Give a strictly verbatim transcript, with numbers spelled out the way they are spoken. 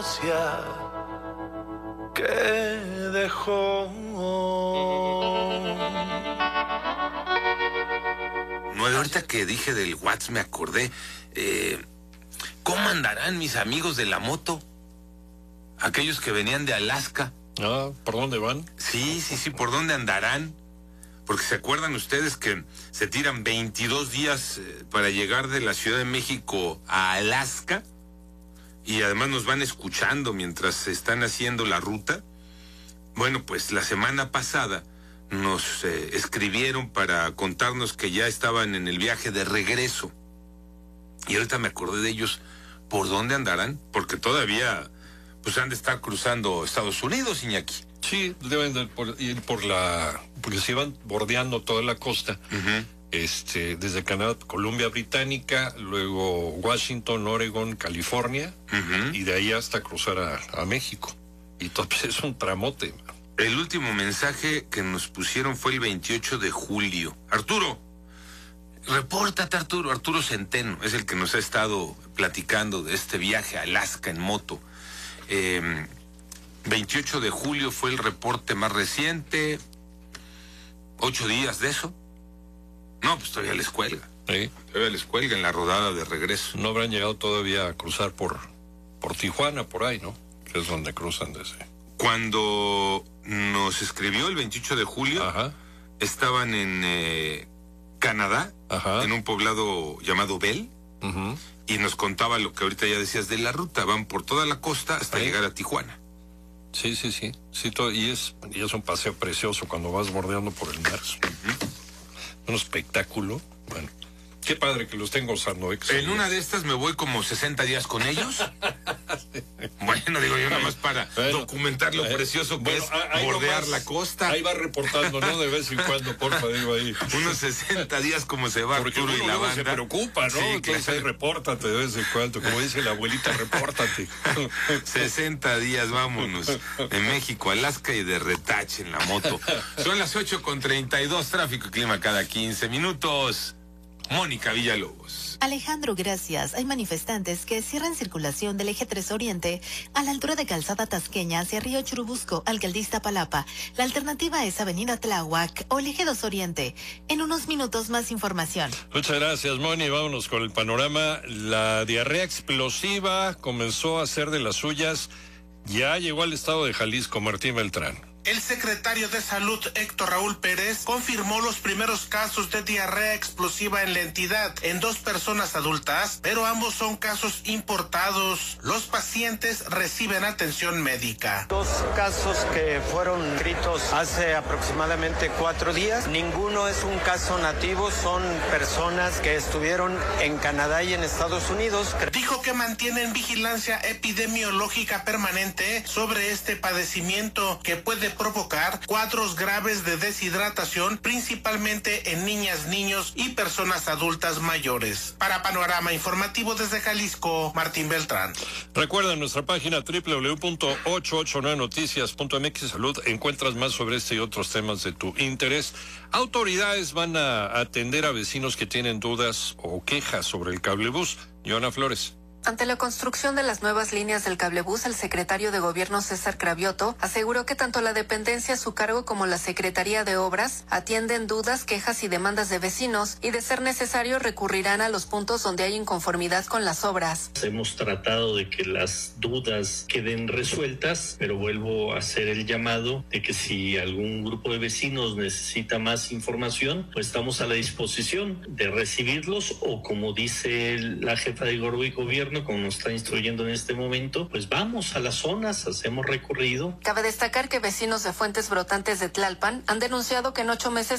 que dejó. No, ahorita que dije del WhatsApp me acordé. Eh, ¿Cómo andarán mis amigos de la moto? Aquellos que venían de Alaska. Ah, ¿por dónde van? Sí, sí, sí, ¿por dónde andarán? Porque se acuerdan ustedes que se tiran veintidós días eh, para llegar de la Ciudad de México a Alaska, y además nos van escuchando mientras están haciendo la ruta. Bueno, pues la semana pasada nos eh, escribieron para contarnos que ya estaban en el viaje de regreso. Y ahorita me acordé de ellos. ¿Por dónde andarán? Porque todavía pues han de estar cruzando Estados Unidos, Iñaki. Sí, deben de por, ir por la... porque se iban bordeando toda la costa. Uh-huh. Este, desde Canadá, Columbia Británica, luego Washington, Oregon, California, uh-huh. y de ahí hasta cruzar a, a México. Y todo pues, es un tramote. El último mensaje que nos pusieron fue el veintiocho de julio. Arturo, repórtate, Arturo. Arturo Centeno es el que nos ha estado platicando de este viaje a Alaska en moto. Eh, veintiocho de julio fue el reporte más reciente. ¿Ocho días de eso? No, pues todavía les cuelga. ¿Sí? Todavía les cuelga en la rodada de regreso. No habrán llegado todavía a cruzar por, por Tijuana, por ahí, ¿no? Que es donde cruzan desde... Cuando nos escribió el veintiocho de julio, ajá, estaban en eh, Canadá, ajá, en un poblado llamado Bell, uh-huh, y nos contaba lo que ahorita ya decías de la ruta. Van por toda la costa hasta ¿sí? llegar a Tijuana. Sí, sí, sí. sí todo, y, es, y es un paseo precioso cuando vas bordeando por el mar. Uh-huh. Un espectáculo. Bueno, qué padre que los tengo gozando. ¿eh? En una de estas me voy como sesenta días con ellos. Bueno, digo yo nada más para bueno, documentar lo eh, precioso que bueno, es bordear la costa. Ahí va reportando, ¿no? De vez en cuando, porfa, digo ahí. Unos sesenta días como se va Porque Arturo y la banda. Se preocupa, ¿no? Sí, entonces claro, ahí repórtate de vez en cuando. Como dice la abuelita, repórtate. sesenta días, vámonos. De México a Alaska y de retache en la moto. Son las ocho con treinta y dos, tráfico y clima cada quince minutos. Mónica Villalobos. Alejandro, gracias. Hay manifestantes que cierran circulación del eje tres Oriente a la altura de Calzada Tasqueña hacia Río Churubusco, Alcaldista Palapa. La alternativa es Avenida Tláhuac o el eje dos Oriente. En unos minutos más información. Muchas gracias, Moni. Vámonos con el panorama. La diarrea explosiva comenzó a hacer de las suyas. Ya llegó al estado de Jalisco, Martín Beltrán. El secretario de Salud, Héctor Raúl Pérez, confirmó los primeros casos de diarrea explosiva en la entidad en dos personas adultas, pero ambos son casos importados. Los pacientes reciben atención médica. Dos casos que fueron escritos hace aproximadamente cuatro días. Ninguno es un caso nativo, son personas que estuvieron en Canadá y en Estados Unidos. Dijo que mantienen vigilancia epidemiológica permanente sobre este padecimiento que puede provocar cuadros graves de deshidratación, principalmente en niñas, niños y personas adultas mayores. Para Panorama Informativo desde Jalisco, Martín Beltrán. Recuerda, en nuestra página doble u doble u doble u punto ochocientos ochenta y nueve noticias punto m x Salud encuentras más sobre este y otros temas de tu interés. Autoridades van a atender a vecinos que tienen dudas o quejas sobre el cablebús. Joana Flores. Ante la construcción de las nuevas líneas del cablebús, el secretario de Gobierno César Cravioto aseguró que tanto la dependencia a su cargo como la Secretaría de Obras atienden dudas, quejas y demandas de vecinos y, de ser necesario, recurrirán a los puntos donde hay inconformidad con las obras. Hemos tratado de que las dudas queden resueltas, pero vuelvo a hacer el llamado de que si algún grupo de vecinos necesita más información, pues estamos a la disposición de recibirlos o, como dice la jefa de Gobierno, como nos está instruyendo en este momento, pues vamos a las zonas, hacemos recorrido. Cabe destacar que vecinos de Fuentes Brotantes de Tlalpan han denunciado que en ocho meses